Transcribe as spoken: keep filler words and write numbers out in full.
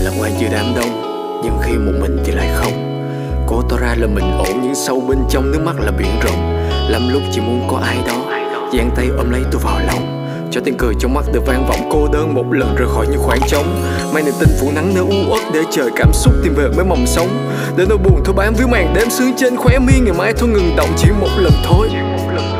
lạc quan giữa đám đông, nhưng khi một mình thì lại không. Cố tỏ ra là mình ổn, nhưng sâu bên trong nước mắt là biển rộng. Lắm lúc chỉ muốn có ai đó giang tay ôm lấy tôi vào lòng, cho tiếng cười trong mắt được vang vọng cô đơn một lần rời khỏi những khoảng trống. Mang niềm tin phủ nắng nơi u uất để chờ cảm xúc tìm về mới mong sống. Để nỗi buồn thôi bám víu màn đêm sương trên khóe mi, ngày mai thôi ngừng động chỉ một lần thôi.